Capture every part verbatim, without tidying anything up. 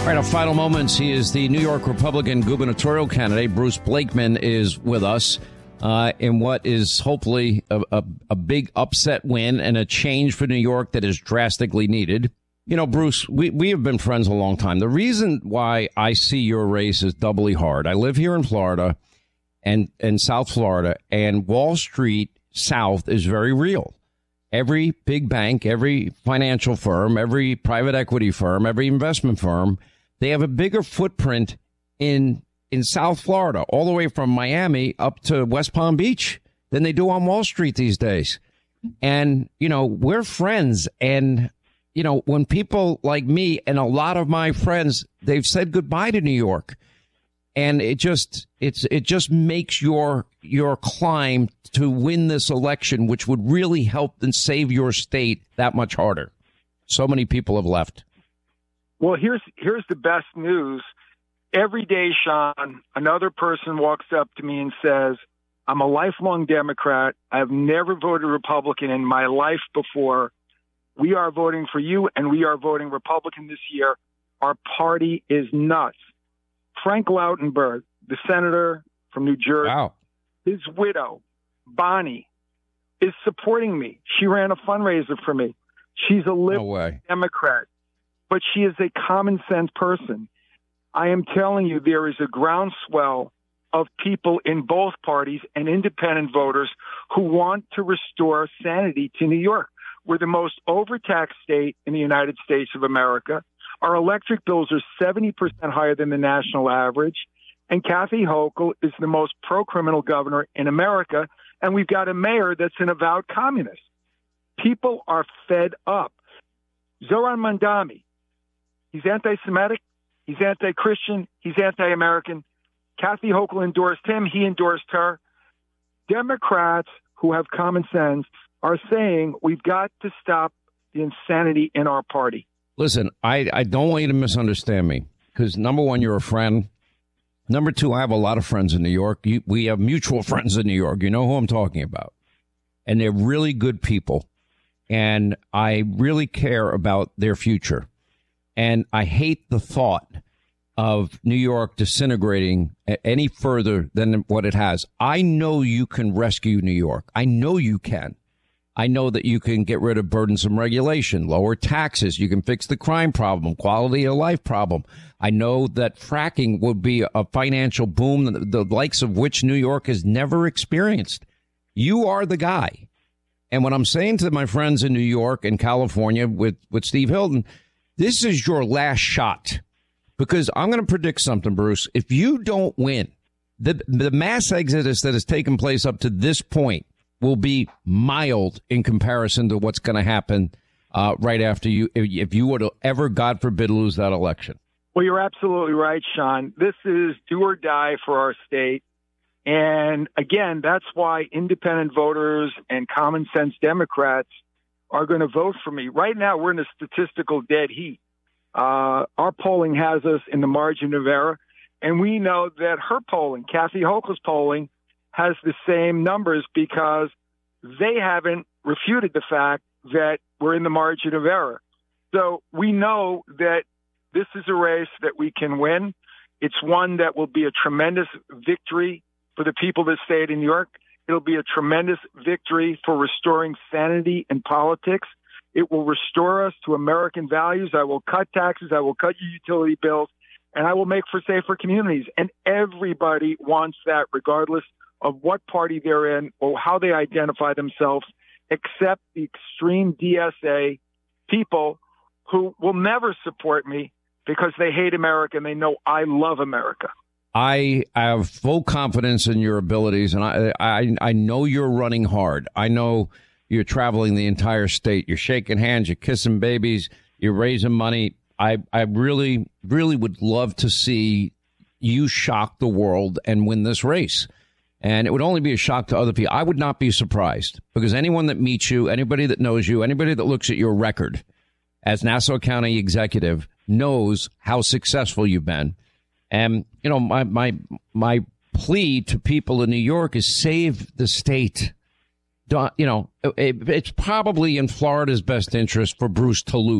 All right, our final moments. He is the New York Republican gubernatorial candidate. Bruce Blakeman is with us uh, in what is hopefully a, a, a big upset win and a change for New York that is drastically needed. You know, Bruce, we, we have been friends a long time. The reason why I see your race is doubly hard. I live here in Florida and in South Florida, and Wall Street South is very real. Every big bank, every financial firm, every private equity firm, every investment firm, they have a bigger footprint in in South Florida, all the way from Miami up to West Palm Beach than they do on Wall Street these days. And, you know, we're friends. And, you know, when people like me and a lot of my friends, they've said goodbye to New York. And it just it's it just makes your your climb to win this election, which would really help and save your state, that much harder. So many people have left. Well, here's here's the best news. Every day, Sean, another person walks up to me and says, I'm a lifelong Democrat. I've never voted Republican in my life before. We are voting for you, and we are voting Republican this year. Our party is nuts. Frank Lautenberg, the senator from New Jersey, wow. his widow, Bonnie, is supporting me. She ran a fundraiser for me. She's a liberal no way. Democrat, but she is a common sense person. I am telling you, there is a groundswell of people in both parties and independent voters who want to restore sanity to New York. We're the most overtaxed state in the United States of America. Our electric bills are seventy percent higher than the national average. And Kathy Hochul is the most pro-criminal governor in America. And we've got a mayor that's an avowed communist. People are fed up. Zohran Mamdani, he's anti-Semitic, he's anti-Christian, he's anti-American. Kathy Hochul endorsed him, he endorsed her. Democrats who have common sense are saying we've got to stop the insanity in our party. Listen, I, I don't want you to misunderstand me, because number one, you're a friend. Number two, I have a lot of friends in New York. You, we have mutual friends in New York. You know who I'm talking about. And they're really good people. And I really care about their future. And I hate the thought of New York disintegrating any further than what it has. I know you can rescue New York. I know you can. I know that you can get rid of burdensome regulation, lower taxes. You can fix the crime problem, quality of life problem. I know that fracking would be a financial boom, the, the likes of which New York has never experienced. You are the guy. And what I'm saying to my friends in New York and California with, with Steve Hilton, this is your last shot. Because I'm going to predict something, Bruce. If you don't win, the, the mass exodus that has taken place up to this point will be mild in comparison to what's going to happen uh, right after you, if, if you were to ever, God forbid, lose that election. Well, you're absolutely right, Sean. This is do or die for our state. And again, that's why independent voters and common sense Democrats are going to vote for me. Right now, we're in a statistical dead heat. Uh, our polling has us in the margin of error. And we know that her polling, Kathy Hochul's polling, has the same numbers because they haven't refuted the fact that we're in the margin of error. So we know that this is a race that we can win. It's one that will be a tremendous victory for the people that stayed in New York. It'll be a tremendous victory for restoring sanity in politics. It will restore us to American values. I will cut taxes. I will cut your utility bills, and I will make for safer communities. And everybody wants that, regardless of what party they're in or how they identify themselves, except the extreme D S A people who will never support me because they hate America and they know I love America. I have full confidence in your abilities, and I, I, I know you're running hard. I know you're traveling the entire state. You're shaking hands. You're kissing babies. You're raising money. I, I really, really would love to see you shock the world and win this race. And it would only be a shock to other people. I would not be surprised, because anyone that meets you, anybody that knows you, anybody that looks at your record as Nassau County executive knows how successful you've been. And, you know, my my my plea to people in New York is save the state. Don't, you know, it, it's probably in Florida's best interest for Bruce to lose.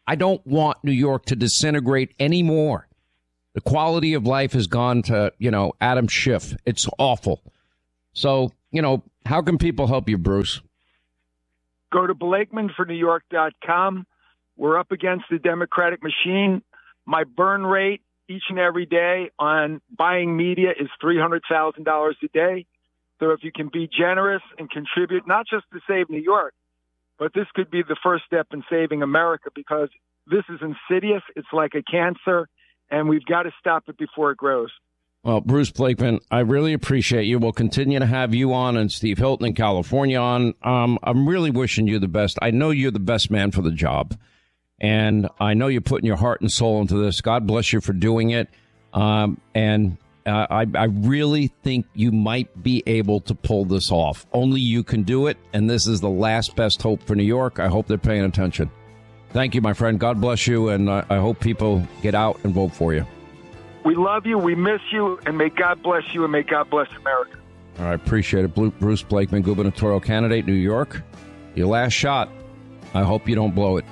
I don't want New York to disintegrate anymore. The quality of life has gone to, you know, Adam Schiff. It's awful. So, you know, how can people help you, Bruce? Go to blakeman for new york dot com. We're up against the Democratic machine. My burn rate each and every day on buying media is three hundred thousand dollars a day. So if you can be generous and contribute, not just to save New York, but this could be the first step in saving America, because this is insidious. It's like a cancer, and we've got to stop it before it grows. Well, Bruce Blakeman, I really appreciate you. We'll continue to have you on and Steve Hilton in California on. Um, I'm really wishing you the best. I know you're the best man for the job, and I know you're putting your heart and soul into this. God bless you for doing it. Um, and uh, I, I really think you might be able to pull this off. Only you can do it, and this is the last best hope for New York. I hope they're paying attention. Thank you, my friend. God bless you, and I, I hope people get out and vote for you. We love you, we miss you, and may God bless you, and may God bless America. All right, appreciate it. Bruce Blakeman, gubernatorial candidate, New York. Your last shot. I hope you don't blow it.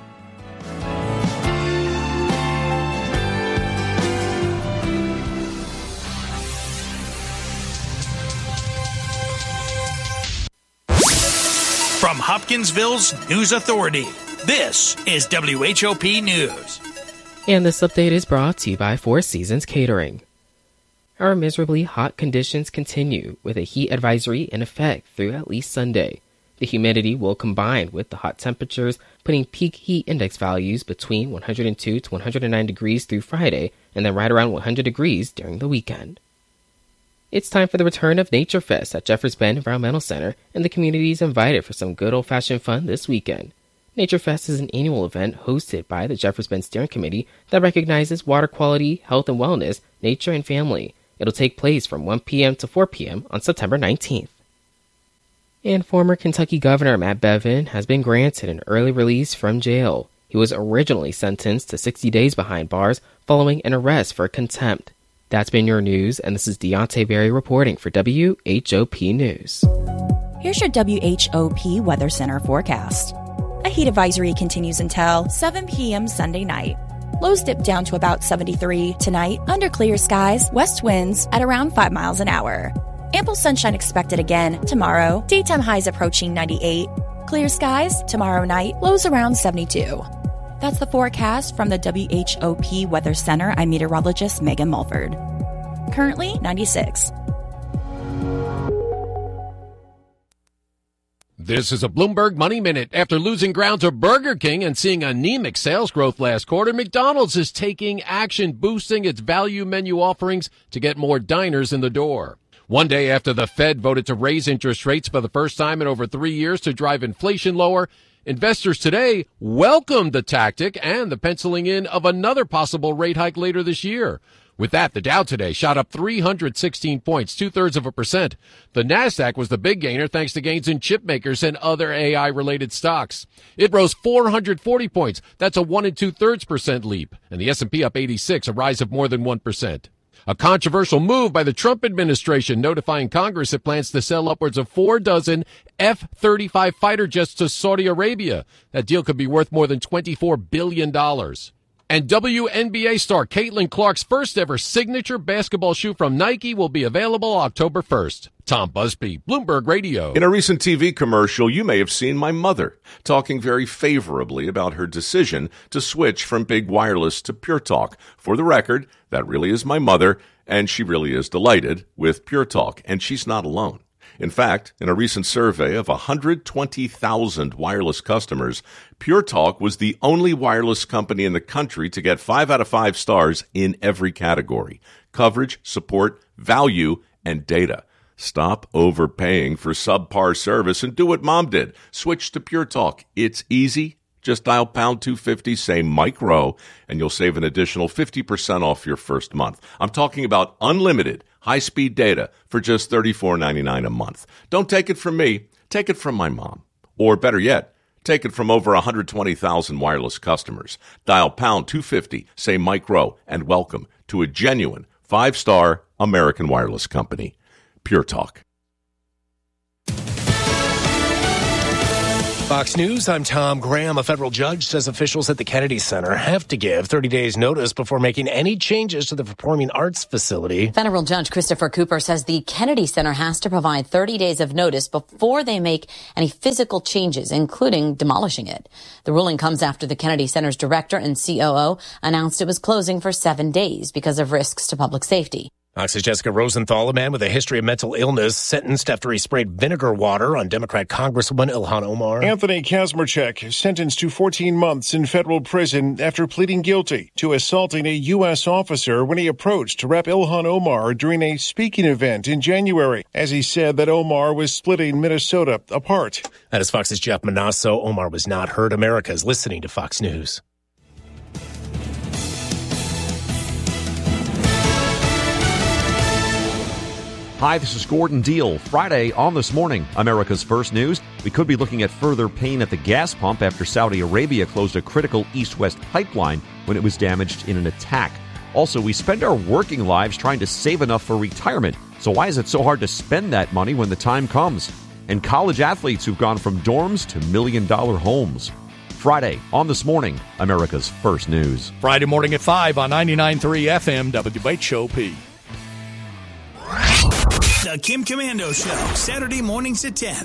From Hopkinsville's News Authority, this is W H O P News. And this update is brought to you by Four Seasons Catering. Our miserably hot conditions continue, with a heat advisory in effect through at least Sunday. The humidity will combine with the hot temperatures, putting peak heat index values between one hundred two to one hundred nine degrees through Friday, and then right around one hundred degrees during the weekend. It's time for the return of Nature Fest at Jeffers Bend Environmental Center, and the community is invited for some good old-fashioned fun this weekend. Nature Fest is an annual event hosted by the Jeffers Bend Steering Committee that recognizes water quality, health and wellness, nature, and family. It'll take place from one p.m. to four p.m. on September nineteenth. And former Kentucky Governor Matt Bevin has been granted an early release from jail. He was originally sentenced to sixty days behind bars following an arrest for contempt. That's been your news, and this is Deontay Berry reporting for W H O P News. Here's your W H O P Weather Center forecast. A heat advisory continues until seven p.m. Sunday night. Lows dip down to about seventy-three tonight under clear skies, west winds at around five miles an hour. Ample sunshine expected again tomorrow. Daytime highs approaching ninety-eight. Clear skies tomorrow night, lows around seventy-two. That's the forecast from the W H O P Weather Center. I'm meteorologist Megan Mulford. Currently ninety-six. This is a Bloomberg Money Minute. After losing ground to Burger King and seeing anemic sales growth last quarter, McDonald's is taking action, boosting its value menu offerings to get more diners in the door. One day after the Fed voted to raise interest rates for the first time in over three years to drive inflation lower, investors today welcomed the tactic and the penciling in of another possible rate hike later this year. With that, the Dow today shot up three hundred sixteen points, two-thirds of a percent. The Nasdaq was the big gainer thanks to gains in chip makers and other A I-related stocks. It rose four hundred forty points. That's a one and two-thirds percent leap. And the S and P up eighty-six, a rise of more than one percent. A controversial move by the Trump administration notifying Congress it plans to sell upwards of four dozen F thirty-five fighter jets to Saudi Arabia. That deal could be worth more than twenty-four billion dollars. And W N B A star Caitlin Clark's first ever signature basketball shoe from Nike will be available October first. Tom Busby, Bloomberg Radio. In a recent T V commercial, you may have seen my mother talking very favorably about her decision to switch from big wireless to Pure Talk. For the record, that really is my mother, and she really is delighted with Pure Talk, and she's not alone. In fact, in a recent survey of one hundred twenty thousand wireless customers, Pure Talk was the only wireless company in the country to get five out of five stars in every category: coverage, support, value, and data. Stop overpaying for subpar service and do what Mom did. Switch to Pure Talk. It's easy. Just dial pound two fifty, say Mike Rowe, and you'll save an additional fifty percent off your first month. I'm talking about unlimited high-speed data for just thirty-four ninety-nine a month. Don't take it from me. Take it from my mom. Or better yet, take it from over one hundred twenty thousand wireless customers. Dial pound two fifty, say Mike Rowe, and welcome to a genuine five-star American wireless company. Pure Talk. Fox News, I'm Tom Graham. A federal judge says officials at the Kennedy Center have to give thirty days notice before making any changes to the performing arts facility. Federal Judge Christopher Cooper says the Kennedy Center has to provide thirty days of notice before they make any physical changes, including demolishing it. The ruling comes after the Kennedy Center's director and C O O announced it was closing for seven days because of risks to public safety. Fox's Jessica Rosenthal, a man with a history of mental illness, sentenced after he sprayed vinegar water on Democrat Congresswoman Ilhan Omar. Anthony Kazmarchek sentenced to fourteen months in federal prison after pleading guilty to assaulting a U S officer when he approached Rep Ilhan Omar during a speaking event in January, as he said that Omar was splitting Minnesota apart. That is Fox's Jeff Manasso. Omar was not heard. America is listening to Fox News. Hi, this is Gordon Deal. Friday on This Morning, America's First News. We could be looking at further pain at the gas pump after Saudi Arabia closed a critical east-west pipeline when it was damaged in an attack. Also, we spend our working lives trying to save enough for retirement. So why is it so hard to spend that money when the time comes? And college athletes who've gone from dorms to million-dollar homes. Friday on This Morning, America's First News. Friday morning at five on ninety-nine point three F M W H O P. The Kim Komando Show, Saturday mornings at ten